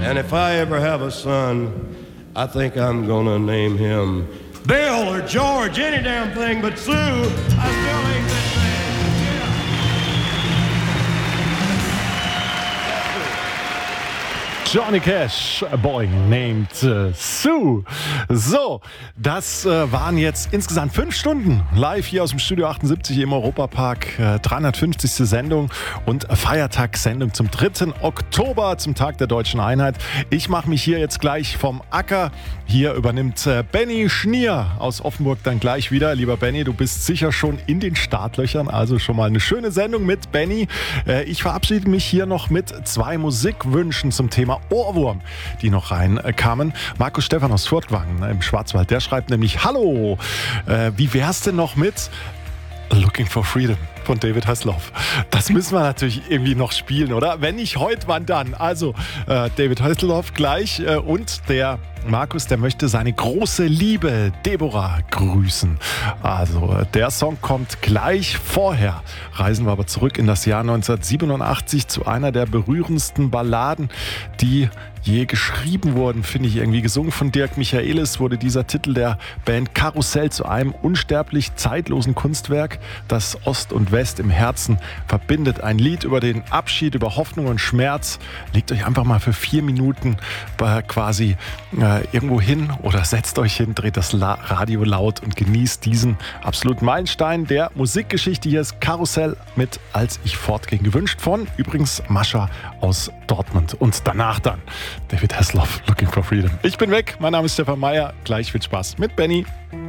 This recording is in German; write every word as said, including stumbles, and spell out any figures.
And if I ever have a son, I think I'm gonna name him Bill or George, any damn thing but Sue. I still ain't that bad. Yeah. Johnny Cash, a boy named uh, Sue. So, das äh, waren jetzt insgesamt fünf Stunden live hier aus dem Studio achtundsiebzig im Europapark. Äh, dreihundertfünfzigste Sendung und Feiertagssendung zum dritten Oktober, zum Tag der Deutschen Einheit. Ich mache mich hier jetzt gleich vom Acker. Hier übernimmt äh, Benny Schnier aus Offenburg dann gleich wieder. Lieber Benny, du bist sicher schon in den Startlöchern, also schon mal eine schöne Sendung mit Benny. Äh, ich verabschiede mich hier noch mit zwei Musikwünschen zum Thema Ohrwurm, die noch reinkamen. Markus Stefan aus Furtwangen im Schwarzwald, der schreibt nämlich: Hallo, äh, wie wär's denn noch mit Looking for Freedom von David Hasselhoff? Das müssen wir natürlich irgendwie noch spielen, oder? Wenn nicht heute, wann dann? Also äh, David Hasselhoff gleich äh, und der Markus, der möchte seine große Liebe Deborah grüßen. Also der Song kommt gleich. Vorher reisen wir aber zurück in das Jahr neunzehnhundertsiebenundachtzig zu einer der berührendsten Balladen, die je geschrieben wurden, finde ich irgendwie. Gesungen von Dirk Michaelis wurde dieser Titel der Band Karussell zu einem unsterblich zeitlosen Kunstwerk, das Ost und West im Herzen verbindet. Ein Lied über den Abschied, über Hoffnung und Schmerz. Legt euch einfach mal für vier Minuten äh, quasi äh, irgendwo hin oder setzt euch hin, dreht das La- Radio laut und genießt diesen absoluten Meilenstein der Musikgeschichte. Hier ist Karussell mit Als ich fortging, gewünscht von übrigens Mascha aus Dortmund. Und danach dann David Hasselhoff, Looking for Freedom. Ich bin weg, mein Name ist Stefan Meyer. Gleich viel Spaß mit Benny.